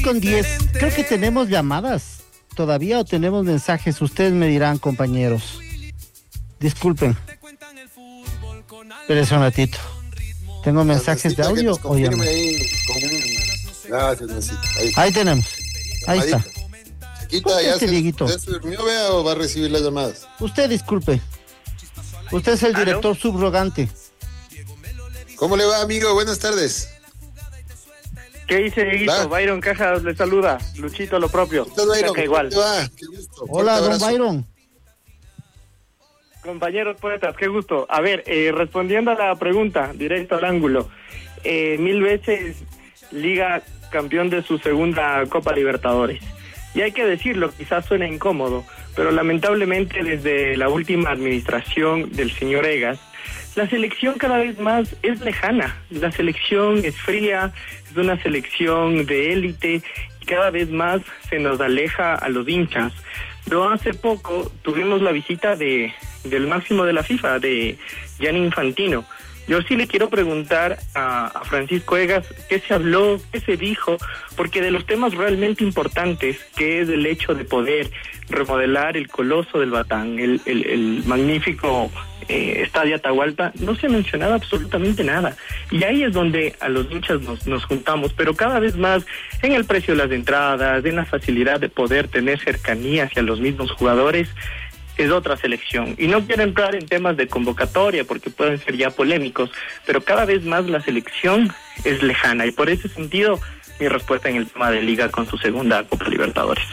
con 10. Creo que tenemos llamadas todavía o tenemos mensajes. Ustedes me dirán, compañeros. Disculpen. Espérense un ratito. ¿Tengo mensajes de audio o llamadas? Gracias, Messi. Ahí tenemos. Ahí está. Chiquita, ¿ya se Dieguito? durmió, vea, o va a recibir las llamadas? Usted disculpe. Usted es el director subrogante. ¿Cómo le va, amigo? Buenas tardes. ¿Qué dice Dieguito? Byron Cajas le saluda. Luchito, lo propio. Byron, igual. ¿cómo te va? Qué gusto. Hola, Fuerte don abrazo. Byron. Compañeros poetas, qué gusto. A ver, respondiendo a la pregunta, directo al ángulo. 1000 veces Liga campeón de su segunda Copa Libertadores. Y hay que decirlo, quizás suena incómodo, pero lamentablemente desde la última administración del señor Egas, la selección cada vez más es lejana. La selección es fría, es una selección de élite y cada vez más se nos aleja a los hinchas. Pero hace poco tuvimos la visita del máximo de la FIFA, de Gianni Infantino. Yo sí le quiero preguntar a Francisco Egas qué se habló, qué se dijo, porque de los temas realmente importantes, que es el hecho de poder remodelar el Coloso del Batán, el magnífico Estadio Atahualpa, no se mencionaba absolutamente nada. Y ahí es donde a los hinchas nos juntamos, pero cada vez más en el precio de las entradas, en la facilidad de poder tener cercanía hacia los mismos jugadores, es otra selección. Y no quiero entrar en temas de convocatoria porque pueden ser ya polémicos, pero cada vez más la selección es lejana y por ese sentido mi respuesta en el tema de Liga con su segunda Copa Libertadores.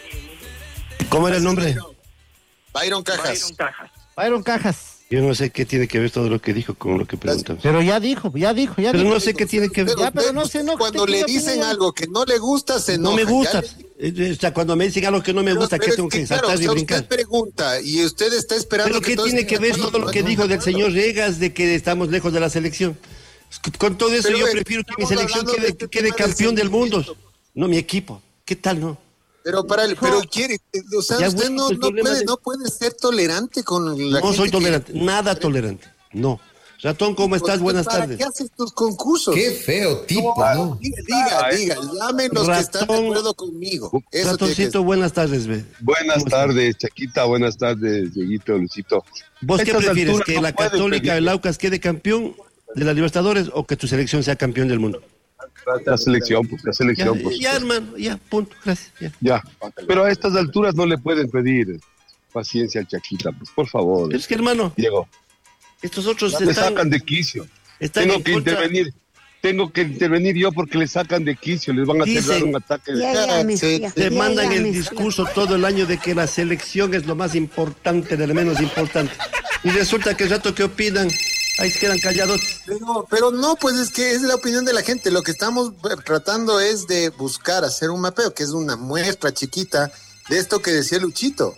¿Cómo era el nombre? Byron Cajas. Byron Cajas. Byron Cajas. Yo no sé qué tiene que ver todo lo que dijo con lo que preguntamos. Pero ya dijo. Pero no sé qué tiene que ver. Ya, pero no sé, no. Cuando le dicen algo que no le gusta, se enoja. No me gusta. Ya O sea, cuando me dicen algo que no me gusta, ¿qué tengo que saltar y brincar? Usted pregunta y usted está esperando. ¿Pero qué tiene que ver todo lo que dijo del señor Regas de que estamos lejos de la selección? Con todo eso yo prefiero que mi selección quede campeón del mundo. No mi equipo. ¿Qué tal, no? Pero quiere, o sea, Ya, usted bueno, no puede ser tolerante con la gente. No soy tolerante, nada tolerante. No. Ratón, ¿cómo estás? Buenas tardes. ¿Qué haces tus concursos? Qué feo tipo, ¿no? Diga, llamen los que están de acuerdo conmigo. Eso Ratoncito, buenas tardes, ve. Buenas tardes, Chaquita, buenas tardes, Dieguito, Lucito. ¿Vos qué Estas prefieres? alturas ¿Que no la pueden Católica pedir. del Aucas quede campeón de la Libertadores o que tu selección sea campeón del mundo? La selección, pues. Ya, hermano, ya, punto, gracias. Ya. Ya. Pero a estas alturas no le pueden pedir paciencia al Chaquita, pues, por favor. Pero es que, hermano, Diego, estos otros le sacan de quicio. están Tengo en que contra- intervenir yo porque le sacan de quicio, les van a hacer Dicen- dar un ataque de... Te mandan el discurso todo el año de que la selección es lo más importante, de lo menos importante. Y resulta que el rato que opinan, ahí se quedan callados. Pero no, pues es que es la opinión de la gente. Lo que estamos tratando es de buscar hacer un mapeo, que es una muestra chiquita de esto que decía Luchito,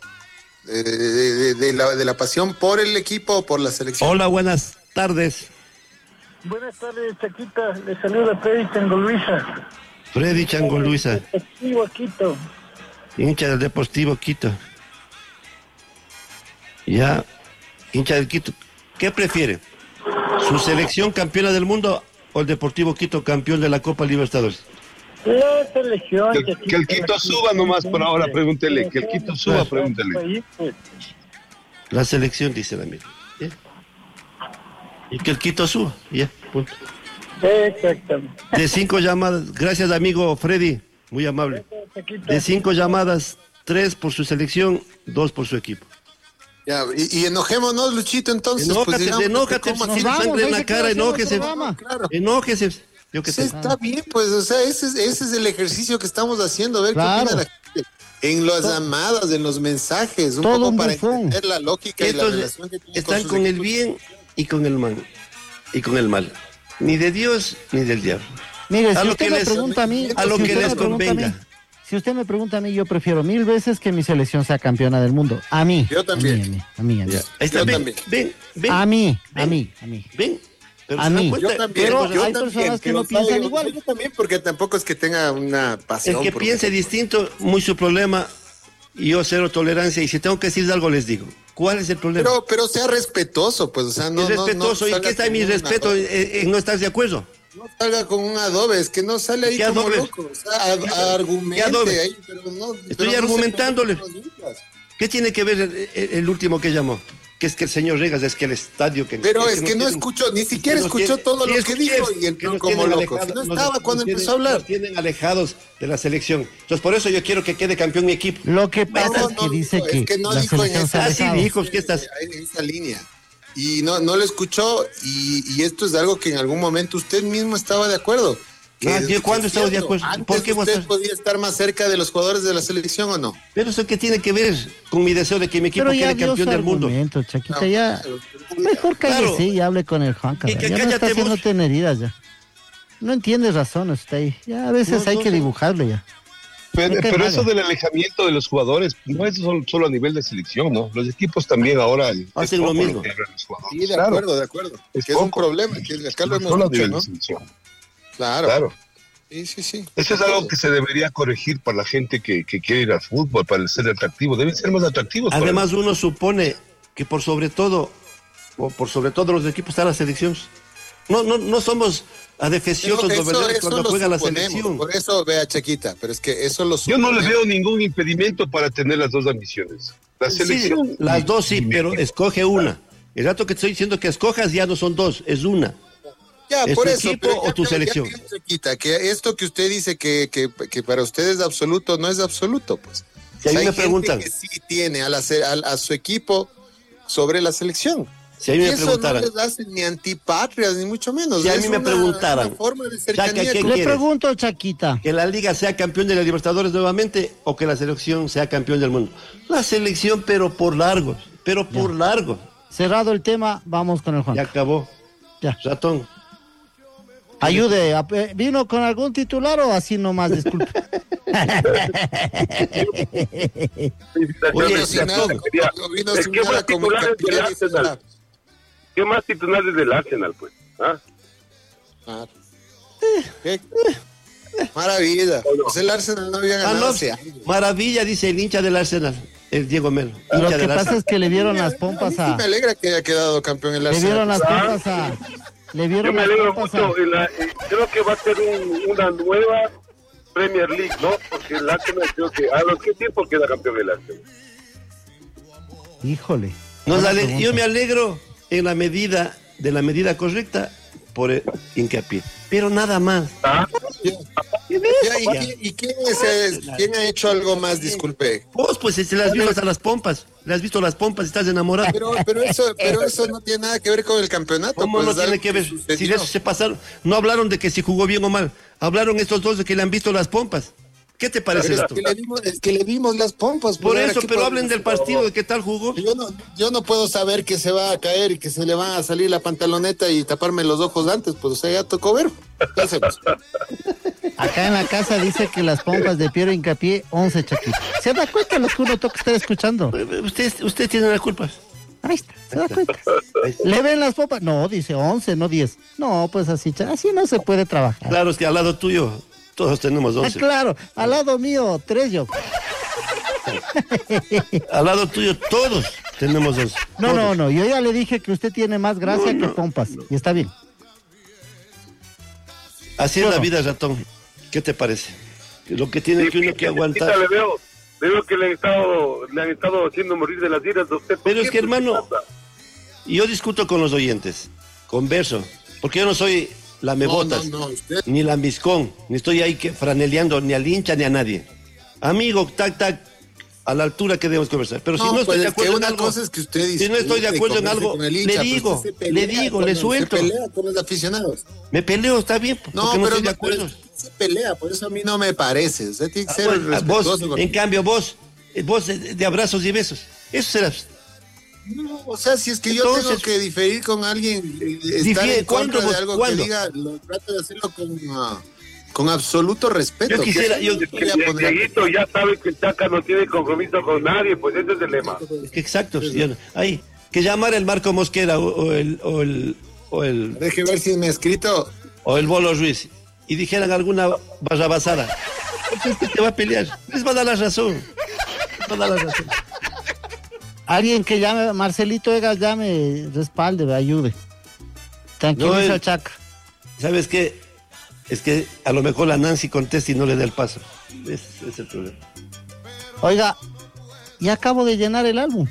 de la pasión por el equipo o por la selección. Hola, buenas tardes. Buenas tardes, Chaquita. Le saluda Freddy Chango Luisa. Freddy Chango Luisa, Deportivo Quito. hincha del Deportivo Quito. Ya, hincha del Quito. ¿Qué prefiere? ¿Su selección campeona del mundo o el Deportivo Quito campeón de la Copa Libertadores? La selección. Que el Quito suba nomás por ahora, pregúntele. Que el Quito suba, pregúntele. La selección, dice el amigo. ¿Ya? Y que el Quito suba, ya, punto. Exactamente. De 5 llamadas, gracias amigo Freddy, muy amable. De 5 llamadas, 3 por su selección, 2 por su equipo. Ya, y enojémonos, Luchito, entonces. Enójate, enójate, ¿cómo si así? tiene sangre en la cara, enójese. Claro. Enójese. Yo que Sí, sé. está bien, pues, o sea, ese es el ejercicio que estamos haciendo, a ver Claro. qué opina la gente. En las llamadas, en los mensajes, un Todo poco un para bufón. entender la lógica y la Estos relación que tiene están sus con el equipos. bien y con el mal. Y con el mal. Ni de Dios ni del diablo. Mire, A si lo usted que me les- pregunta a mí, a lo si que usted les me pregunta a mí, convenga. si usted me pregunta a mí, yo prefiero 1000 veces que mi selección sea campeona del mundo. A mí. Yo también. A mí. Ya. Ahí está, Yo ven, también. ven. A mí. Ven. Pero A se dan mí. cuenta, Yo también, Pero yo hay también, personas que no pero piensan sabe, igual. Yo también, porque tampoco es que tenga una el pasión. que por- piense distinto, muy su problema. Y yo cero tolerancia. Y si tengo que decir algo, les digo. ¿Cuál es el problema? Pero sea respetuoso, pues, o sea, no. es respetuoso. ¿Y qué está mi respeto en no estar de acuerdo? No salga con un adobe, es que no sale ahí ¿Qué como adobe? loco. O sea, argumente adobe? ahí, pero no. Estoy argumentándole. ¿Qué tiene que ver el último que llamó? Que es que el señor Regas, es que el estadio que... Pero es que no tienen- escuchó, ni siquiera que nos escuchó tiene- todo sí lo que escuché, dijo y que entró nos como tienen loco. Si alejados, no estaba cuando empezó a hablar. Nos tienen alejados de la selección. Entonces, por eso yo quiero que quede campeón mi equipo. Lo que pasa es que dice es que no la dijo en selección se ha Así alejado. dijo, que estás... en esa línea. Y no lo escuchó y esto es algo que en algún momento usted mismo estaba de acuerdo. ¿yo cuándo es estaba de cierto, acuerdo? antes ¿Por qué voy a usted estar? podía estar más cerca de los jugadores de la selección o no. Pero eso que tiene que ver con mi deseo de que mi equipo Pero ya quede dio campeón su del mundo. argumento, Chaquita, No, ya. Mejor cállese y hable con el Juan Y Carlos. que Ya no cállate está vos. haciendo teneridas ya. No entiende razones usted ahí. Ya a veces No, hay no, que no. dibujarle ya. Pero, Me cae pero mal, eso del alejamiento de los jugadores no es solo a nivel de selección, ¿no? Los equipos también ahora Hacen lo mismo. que hablan los jugadores. Sí, de Claro, acuerdo, de acuerdo. Es Que es un poco. problema, que acá lo no hemos solo a dicho, nivel ¿no? de selección. Claro. Claro. Sí. Eso es algo que se debería corregir para la gente que quiere ir al fútbol, para ser atractivo. Deben ser más atractivos. para Además, uno supone que por sobre todo los equipos está la selección. No somos adefesiosos Pero ¿verdad? eso cuando lo juega la suponemos, selección. Por eso, vea, Chaquita, pero es que eso lo Yo no le suponemos. veo ningún impedimento para tener las dos ambiciones. La Sí, selección. las dos sí, y mi pero equipo. escoge una. El rato que te estoy diciendo que escojas ya no son dos, es una. Ya, ¿Es por tu eso, equipo pero o tu selección? veo, Chaquita, que esto que usted dice que para usted es absoluto, no es absoluto, pues. Si a mí hay me gente preguntan. que sí tiene a su equipo sobre la selección. Si a mí Y me eso preguntaran, no les hace ni antipatrias, ni mucho menos. Si a Es mí me una preguntaran, forma de Chaca, cercanía ¿qué con- Le quieres? pregunto, Chaquita. que la liga sea campeón de la Libertadores nuevamente o que la selección sea campeón del mundo. La selección, pero por largo, por largo. Cerrado el tema, vamos con el Juan. Ya acabó. Ya. Ratón. Ayude. ¿Vino con algún titular o así nomás? Disculpe. Oye, Vino sin nada, Ratón, vino ¿Qué sin más nada como titulares del capitán. Arsenal? ¿Qué más titulares del Arsenal, pues? ¿Ah? Claro. ¿Qué? Maravilla. Pues el Arsenal no había Ah, ganado no, hace años. maravilla, dice el hincha del Arsenal, el Diego Melo. Y lo hincha que del pasa Arsenal. es que le vieron las A mí pompas sí a. me alegra que haya quedado campeón el Le Arsenal. vieron las Ah. pompas a. Le Yo vieron me las alegro pompas mucho. a. Creo que va a ser una nueva Premier League, ¿no? Porque el Arsenal creo que... ¿A los qué tiempo queda campeón el Arsenal? Híjole. Nos Buena ale- pregunta. Yo me alegro en la medida correcta por el hincapié, pero nada más. ¿Ah? ¿Y quién ha hecho algo más? Disculpe. Vos, pues, si le has visto hasta las pompas, le has visto las pompas y estás enamorado. Pero eso no tiene nada que ver con el campeonato. ¿Cómo pues, no es tiene algo que ver? sucedió. Si de eso se pasaron, no hablaron de que si jugó bien o mal, hablaron estos dos de que le han visto las pompas. ¿Qué te parece Pero esto? es que le vimos las pompas. Por pues, ahora, eso, ¿qué pero podemos hablen del hacer? partido, de qué tal jugó. Yo no puedo saber que se va a caer y que se le va a salir la pantaloneta y taparme los ojos antes, pues o sea, ya tocó ver. ¿Qué hacemos? Acá en la casa dice que las pompas de Piero Hincapié, 11 Chaquita. ¿Se da cuenta lo que uno toca estar escuchando? Usted tiene la culpa. Ahí está, se da cuenta. ¿Le ven las pompas? No, dice 11, no 10. No, pues así no se puede trabajar. Claro, es que al lado tuyo todos tenemos Ah, 11. claro, al lado mío, 3 yo. Al lado tuyo todos tenemos 11. No, yo ya le dije que usted tiene más gracia que pompas. Y está bien. Así es la Bueno. vida, ratón. ¿Qué te parece? Lo que tiene que uno que aguantar. Le veo que le han estado haciendo morir de las iras a usted. ¿Por Pero qué? es que, hermano, yo discuto con los oyentes, converso, porque yo no soy lamebotas, No, usted. ni lambiscón, ni estoy ahí franeleando ni al hincha ni a nadie. Amigo, tac, a la altura que debemos conversar. Pero si no estoy pues de es que acuerdo en una algo, cosa es que usted si no estoy de discute y acuerdo en converse algo, con el le hincha, pero digo, usted se pelea le se suelto. pelea con los aficionados. Me peleo, está bien, porque no estoy de acuerdo. pero se pelea, por eso a mí no me parece. Usted tiene que ser Bueno, respetuoso. vos, con- en cambio, vos de abrazos y besos. Eso serás. No, o sea, si es que yo Entonces- tengo que diferir con alguien, estar Difiere, en contra ¿cuándo, de vos? algo ¿Cuándo? que diga, lo trato de hacerlo con absoluto respeto. Yo quisiera- Que yo- no voy a poner- Dieguito ya sabe que el Chaca no tiene compromiso con nadie, pues ese es el lema. Es que exacto. Ahí, que llamara el Marco Mosquera o el Deje ver si me ha escrito. Bolo Ruiz y dijeran alguna barrabasada. Entonces, ¿qué te va a pelear? Les va a dar la razón. Les va a dar la razón. Alguien que llame, Marcelito Egas, llame, respalde, ayude. Tranquiliza No, al Chaca. ¿Sabes qué? Es que a lo mejor la Nancy contesta y no le da el paso. Ese es el problema. Oiga, ya acabo de llenar el álbum.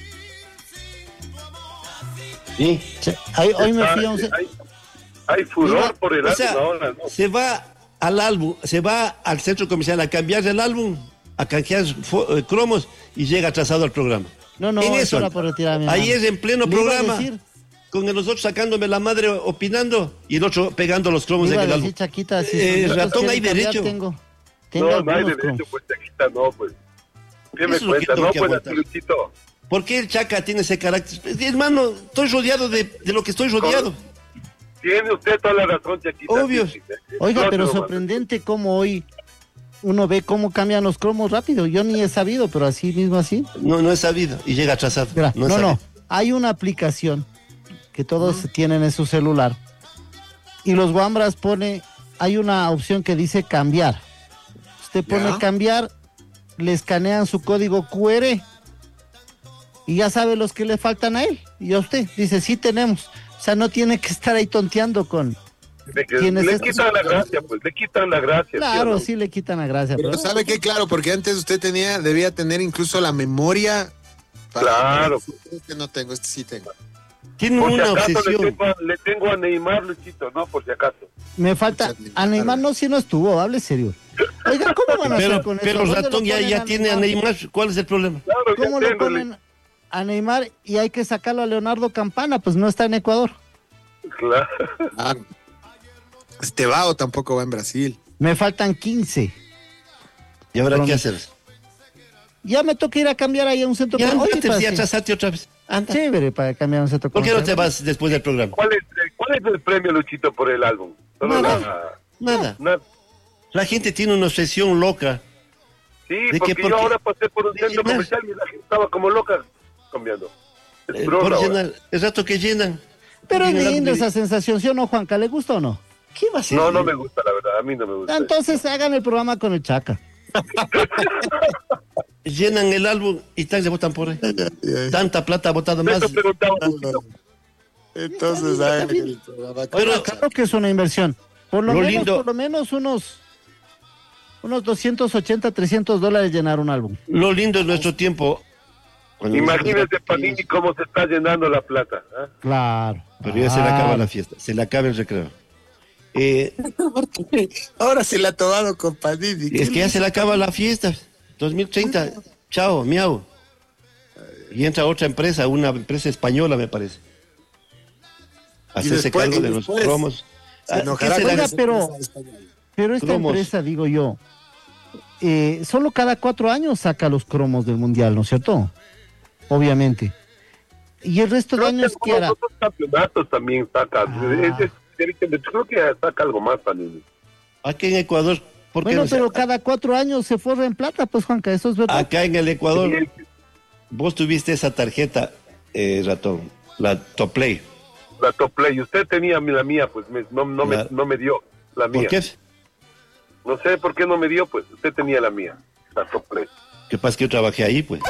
¿Sí? Hoy me fui a un... Hay furor por el álbum ahora, ¿no? Se va al álbum, se va al centro comercial a cambiar el álbum, a canjear cromos y llega atrasado al programa. No, en eso era por retirarme. Ahí es en pleno Le iba a programa, decir, con los otros sacándome la madre opinando y el otro pegando los cromos en el álbum. Chaquita, si ratón, hay derecho. Tengo no hay derecho, cromos. pues Chaquita, no, pues. ¿Qué me Eso es lo que cuenta? tengo No, que pues, aguantar. Luchito. ¿Por qué el Chaca tiene ese carácter? Hermano, estoy rodeado de lo que estoy rodeado. Tiene usted toda la razón, Chaquita. Obvio. Sí. Oiga, No, pero no, sorprendente cómo hoy uno ve cómo cambian los cromos rápido. Yo ni he sabido, pero así mismo así. No he sabido y llega atrasado. Mira, he sabido. no. Hay una aplicación que todos tienen en su celular y los guambras hay una opción que dice cambiar. Usted pone cambiar, le escanean su código QR y ya sabe los que le faltan a él y a usted. Dice, sí tenemos. O sea, no tiene que estar ahí tonteando con... Le quitan la gracia, pues, le quitan la gracia. Claro, ¿no? sí le quitan la gracia. Pero ¿sabe qué? Claro, porque antes usted debía tener incluso la memoria. Claro. Este no tengo, este sí tengo. Tiene Por si una acaso obsesión. le tengo a Neymar, Luchito, ¿no? Por si acaso. Me falta... A Neymar no, si no estuvo, hable serio. Oiga, ¿cómo van a hacer con eso? Pero ¿Dónde ratón lo ponen ya tiene a Neymar. ¿Cuál es el problema? Claro, ¿Cómo ya lo ponen a Neymar y hay que sacarlo a Leonardo Campana? Pues no está en Ecuador. Claro. Claro. Estebao tampoco va en Brasil. Me faltan 15. ¿Y ahora qué hacer? Ya me toca ir a cambiar ahí a un centro Ya comercial. antes de atrasarte otra vez. Anda. Chévere para cambiar a un centro ¿Por qué no comercial. te vas después del programa? ¿Cuál es el premio, Luchito, por el álbum? Solo Nada. nada. La gente tiene una obsesión loca. Sí, ¿De porque qué? yo Porque- ahora pasé por un centro llenar. comercial y la gente estaba como loca cambiando. Es Por broma ahora. llenar, el rato que llenan. Pero es Tiene el linda álbum esa sensación, ¿sí o no, Juanca? ¿Le gusta o no? ¿Qué va a ser? No me gusta, la verdad. A mí no me gusta. Entonces hagan el programa con el Chaca. Llenan el álbum y tal se votan por ahí. Tanta plata ha votado más. Eso preguntaba un poquito. Entonces, el programa. Pero Claro que es una inversión. Por lo menos unos 280, $300 llenar un álbum. lo lindo es nuestro tiempo. Cuando Imagínese, Panini, cómo se está llenando la plata. ¿Ah? Claro. Pero ya se le acaba la fiesta, se le acaba el recreo. Ahora se la ha tomado con Panini. Es que ya se le acaba la fiesta. 2030, chao, miau. Y entra otra empresa, una empresa española, me parece. Hacerse después- cargo y de los después cromos. Se enojará ¿Qué con será? Oiga, esa pero- empresa española. Pero esta Cromos. empresa, digo yo, solo cada 4 años saca los cromos del mundial, ¿no es cierto? Obviamente. Y el resto de Creo que años, ¿qué hará? algunos otros campeonatos también saca. Ah. Creo que saca algo más, Panini. Aquí en Ecuador, ¿por qué Bueno, no se- pero cada 4 años se forra en plata, pues Juanca, eso es verdad. Acá en el Ecuador, vos tuviste esa tarjeta, ratón, la Toplay. La Top Play. Usted tenía la mía, pues no me dio la mía. ¿Por qué? No sé por qué no me dio, pues usted tenía la mía, la Top Play. ¿Qué pasa que yo trabajé ahí, pues?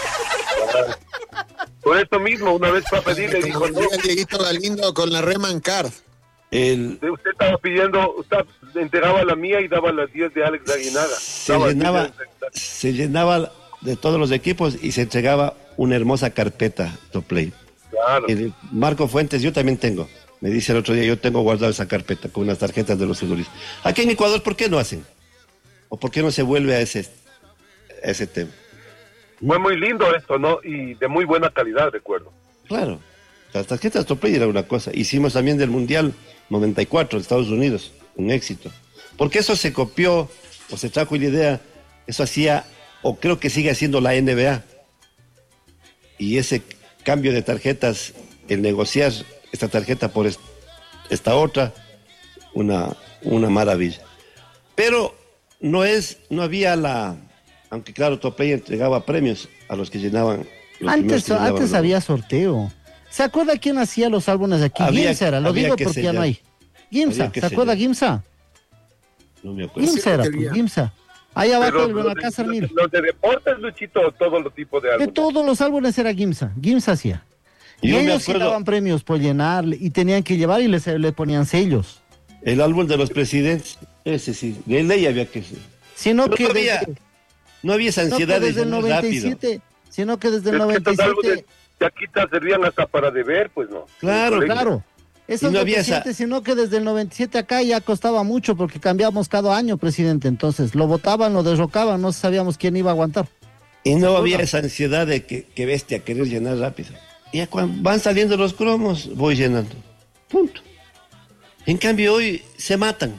Por eso mismo, una vez fue a pedirle y dijo, Como no, diría Dieguito Galindo con la Reman Card. usted estaba pidiendo, usted entregaba la mía y daba las 10 de Alex Aguinaga. Se llenaba de todos los equipos y se entregaba una hermosa carpeta Toplay. Claro. El Marco Fuentes, yo también tengo. Me dice el otro día, yo tengo guardado esa carpeta con unas tarjetas de los futbolistas. Aquí en Ecuador, ¿por qué no hacen? ¿O por qué no se vuelve a ese tema? Fue muy lindo esto, ¿no? Y de muy buena calidad, recuerdo. Claro, las tarjetas Toplay era una cosa. Hicimos también del Mundial 94 de Estados Unidos, un éxito. Porque eso se copió, o se trajo la idea, eso hacía, o creo que sigue haciendo la NBA. Y ese cambio de tarjetas, el negociar esta tarjeta por esta otra, una maravilla. Pero no había aunque claro, Toplay entregaba premios a los que llenaban. Antes había sorteo. ¿Se acuerda quién hacía los álbumes aquí? Gimsa era, lo digo porque ya no hay. Gimsa, ¿se acuerda Gimsa? No me acuerdo. Gimsa era, pues, Gimsa. Ahí abajo del los Benacázar Mil. de deportes, Luchito, todos los tipos de De álbumes. todos los álbumes era Gimsa. Gimsa hacía. Y Yo me ellos sí acuerdo, daban premios por llenar y tenían que llevar y le ponían sellos. El álbum de los presidentes, ese sí, de ley había que ser. Sino Pero que no había esa ansiedad desde de el llenar rápido. 97, sino que desde el Es que estos álbumes 97, de Chaquita servían hasta para deber, pues no. Claro, claro. Eso Y no es lo había que esa- siente, sino que desde el 97 acá ya costaba mucho porque cambiamos cada año, presidente. Entonces, lo votaban, lo derrocaban, no sabíamos quién iba a aguantar. Y no había esa ansiedad de que bestia, querer llenar rápido. Y ya cuando van saliendo los cromos, voy llenando. Punto. En cambio hoy se matan,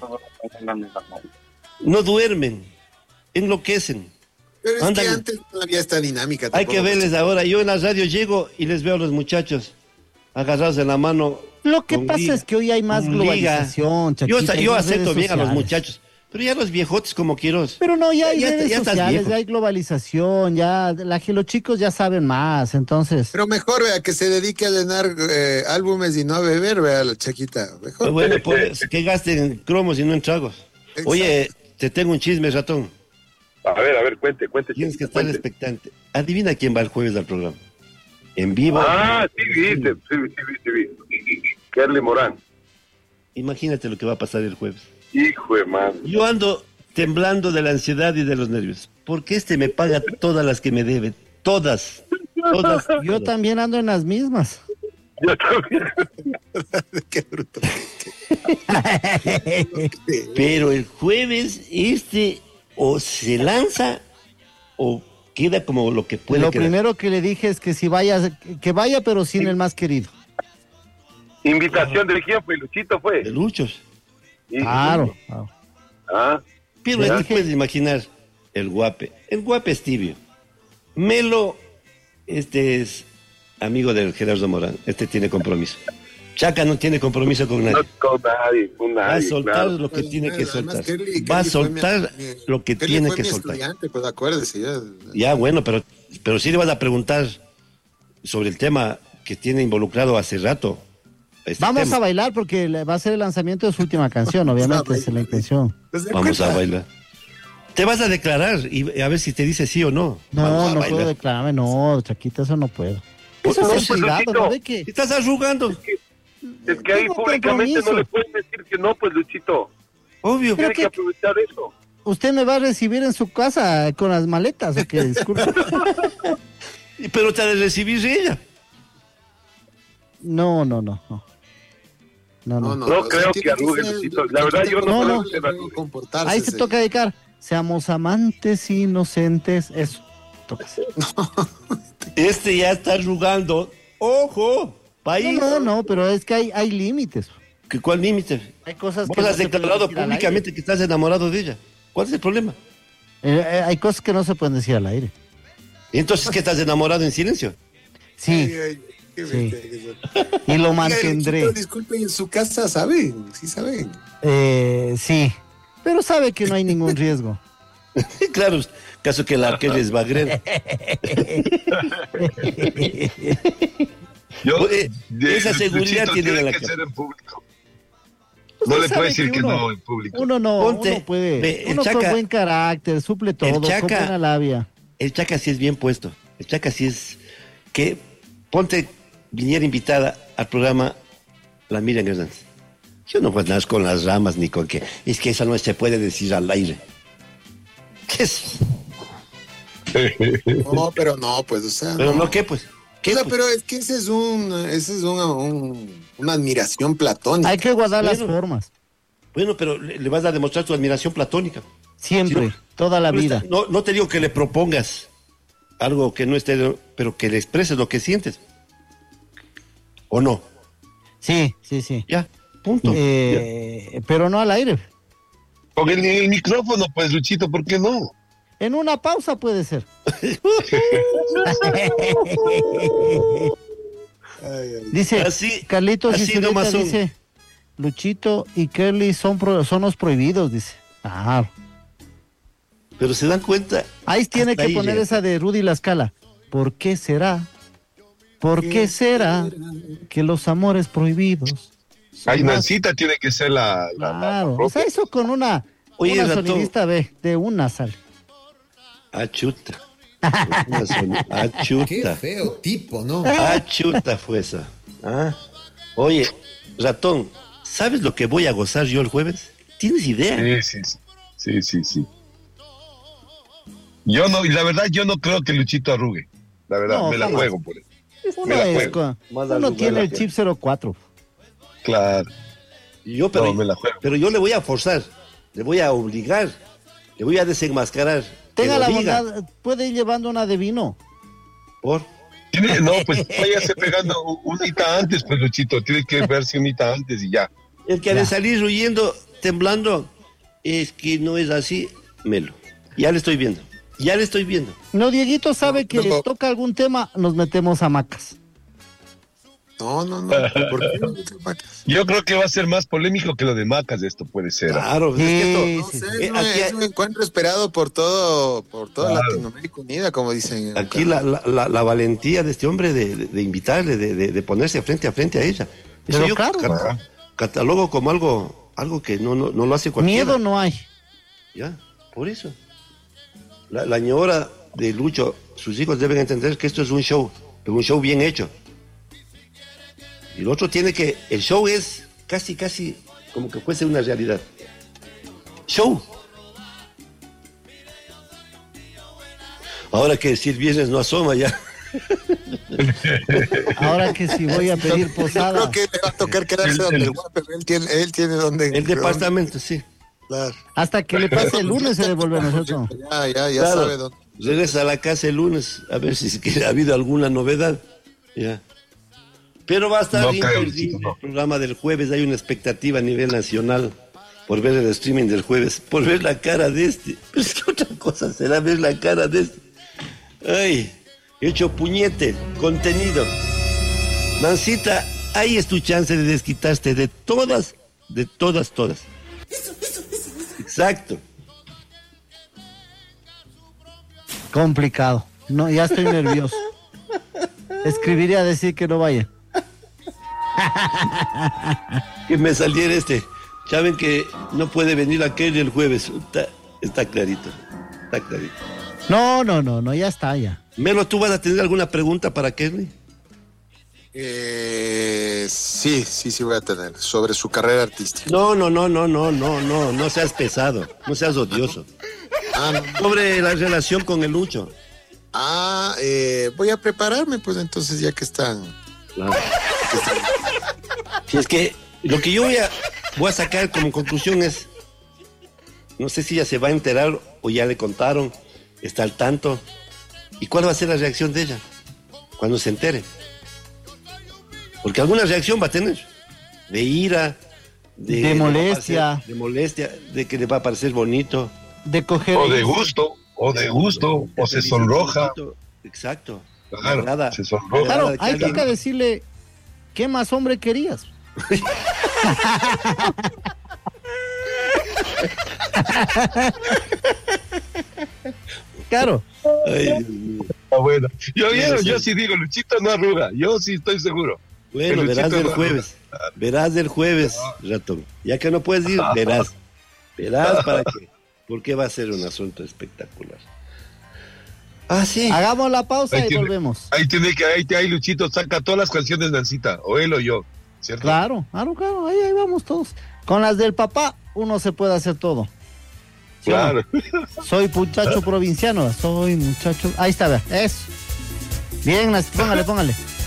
no duermen, enloquecen. Pero es Andan. que antes no había esta dinámica. Hay que tampoco. verles ahora. Yo en la radio llego y les veo a los muchachos agarrados de la mano. Lo que con pasa liga, es que hoy hay más con liga. globalización, Chaquita, hay Yo más acepto redes bien a los sociales. muchachos, pero ya los viejotes como Quiroz. Pero no, ya hay Ya redes estás sociales, viejo. ya hay globalización, ya los chicos ya saben más, entonces. Pero mejor, vea, que se dedique a llenar álbumes y no a beber, vea, la Chaquita. Mejor. Bueno, pues que gasten cromos y no en tragos. Exacto. Oye, te tengo un chisme, ratón. A ver, cuente. Tienes que Chaquita, estar cuente. expectante. Adivina quién va el jueves al programa. En vivo. Ah, sí, vi. Kerly Morán. Imagínate lo que va a pasar el jueves. Hijo de man. Yo ando temblando de la ansiedad y de los nervios. Porque me paga todas las que me debe. Todas. Yo también ando en las mismas. Yo también. Qué bruto. Pero el jueves o se lanza o queda como lo que puede Lo quedar. primero que le dije es que si vaya, que vaya, pero sin el más querido. ¿Invitación de quién fue? ¿Luchito fue? De Luchos. Claro. Ah, Pero Ya. ahí te puedes imaginar el Guape. El Guape es tibio. Melo, es amigo del Gerardo Morán. Tiene compromiso. Chaca no tiene compromiso con nadie. no con nadie, Va a soltar claro. lo que tiene que Además, soltar. Kelly Va a fue soltar lo que Kelly tiene fue que mi soltar. estudiante, pues acuérdese. Ya, bueno, pero sí le vas a preguntar sobre el tema que tiene involucrado hace rato. Vamos tema. a bailar porque va a ser el lanzamiento de su última canción, obviamente, esa es la intención. Vamos a bailar. Te vas a declarar y a ver si te dice sí o no. Vamos No, a no bailar. puedo declararme, no, Chaquita, eso no puedo. Pues Eso no, es pues, privado, Luchito. ¿no ve que? Estás arrugando. Es que ahí Tengo públicamente compromiso. no le pueden decir que no, pues Luchito. Obvio. Pero Tiene que que- aprovechar eso. ¿Usted me va a recibir en su casa con las maletas o qué? Disculpe. Pero te ha de recibir ella. No. No creo que arrugue, Luchito. La verdad, yo no creo que arrugue. comportarse. Ahí se toca dedicar. Seamos amantes inocentes. Eso. Toca hacer. Ya está arrugando. ¡Ojo! País. No, pero es que hay límites. ¿Cuál límite? Hay cosas Vos que no has se pueden declarado decir al públicamente que estás enamorado de ella. ¿Cuál es el problema? aire. Hay cosas que no se pueden decir al aire. Entonces, ¿qué estás enamorado en silencio? Sí, Qué Sí. bestia que son. y lo Oiga, mantendré. Luchito, disculpen, en su casa saben, sí saben. Sí, pero sabe que no hay ningún riesgo. Claro, caso que la aquella es Bagrer. Yo, Esa seguridad Luchito, tiene la que que- ser en público. Usted No le sabe puede decir que uno- no en público. Uno no, Ponte, uno puede. ve, el Uno con Chaca- buen carácter, suple todo, con Chaca- buena labia. El Chaca sí es bien puesto. El Chaca sí es que ponte viniera invitada al programa la Miriam Hernández. Yo no puedo nada con las ramas ni con que es que eso no se puede decir al aire. ¿Qué es? No, pero no, pues, o sea. Pero no, ¿qué pues? ¿Qué, O sea, pues? pero es que ese es una admiración platónica. Hay que guardar las Bueno. formas. Bueno, pero le vas a demostrar tu admiración platónica. Siempre, Sí. toda la Pero vida. no te digo que le propongas algo que no esté, pero que le expreses lo que sientes. ¿O no? Sí. Ya, punto. Pero no al aire. Con el micrófono, pues, Luchito, ¿por qué no? En una pausa puede ser. Dice Así- Carlitos y así Zuleta, nomás son. dice Luchito y Kelly son los prohibidos, dice. Ah, Pero se dan cuenta. ahí tiene Hasta que ahí poner llega. esa de Rudy La Scala. ¿Por qué será? ¿Por qué será que los amores prohibidos son Ay, más- Nancita tiene que ser la Claro, o propia. sea, eso con una Oye, ratón. sonidista de una sal. Achuta. Achuta. feo tipo, ¿no? Achuta fue esa. ¿Ah? Oye, ratón, ¿Sabes lo que voy a gozar yo el jueves? ¿Tienes idea? Sí. Yo no, y la verdad, yo no creo que Luchito arrugue. La verdad, No, me la jamás. juego por eso. Uno, uno tiene el chip 04. Claro. Y yo, pero, No, me la juego. pero yo le voy a forzar, le voy a obligar, le voy a desenmascarar. Tenga que la lo diga. bondad, puede ir llevando una de vino. ¿Por? No, pues váyase pegando unita antes, pues Luchito. Tiene que verse unita antes y ya. El que ha de salir huyendo, temblando, es que no es así, Melo. Ya le estoy viendo. No, Dieguito sabe que no. toca algún tema, nos metemos a macas. No. ¿Por qué? Yo creo que va a ser más polémico que lo de Macas, esto puede ser. Claro, pues es que No Sí, sé, aquí es un encuentro esperado por toda Latinoamérica Unida, como dicen. aquí la valentía de este hombre de invitarle, de ponerse frente a frente a ella. Eso Pero yo claro. catalogo como algo que no lo hace cualquiera. Miedo no hay. Ya, por eso. La ñora de Lucho, sus hijos deben entender que esto es un show, pero un show bien hecho. Y lo otro el show es casi como que fuese una realidad. Show. Ahora que decir viernes no asoma ya. Ahora que si voy a pedir posada. Yo creo que le va a tocar quedarse donde el guapo, él tiene donde. El departamento, sí. Claro. Hasta que le pase el lunes se devuelve a nosotros. Ya Claro, sabe dónde. regresa a la casa el lunes a ver si es que ha habido alguna novedad. Ya. Pero va a estar No creo, imperdible no. el programa del jueves. Hay una expectativa a nivel nacional por ver el streaming del jueves, por ver la cara de este. Pero es que otra cosa será ver la cara de este. Ay, hecho puñete, contenido. Mancita, ahí es tu chance de desquitarte de todas. Exacto. Complicado. No, ya estoy nervioso. Escribiría a decir que no vaya. Que me saliera este. Saben que no puede venir aquel el jueves. Está clarito. No, ya está, ya. Melo, ¿tú vas a tener alguna pregunta para Kelly? Sí voy a tener sobre su carrera artística. No seas pesado, no seas odioso. Sobre la relación con el Lucho. Voy a prepararme, pues entonces ya que están. Claro. Si es que lo que yo voy a sacar como conclusión es, no sé si ella se va a enterar o ya le contaron, está al tanto. ¿Y cuál va a ser la reacción de ella cuando se entere? Porque alguna reacción va a tener. De ira, de molestia. De molestia, de que le va a parecer bonito. De coger. O de gusto, o se sonroja. Exacto. Claro, se sonroja. Claro, ahí toca decirle, ¿qué más hombre querías? Claro. Ay, Dios mío. Bueno, yo sí digo, Luchito no arruga, yo sí estoy seguro. Bueno, verás del jueves. Verás del jueves, ratón. Ya que no puedes ir, verás. Verás para qué. Porque va a ser un asunto espectacular. Sí. Hagamos la pausa Ahí y tiene- volvemos. Ahí Luchito saca todas las canciones de Nancita, o él o yo, ¿cierto? Claro, ahí vamos todos. Con las del papá, uno se puede hacer todo. ¿Sí o no? Claro. Soy muchacho provinciano, soy muchacho. Ahí está, vea, eso. Bien, póngale.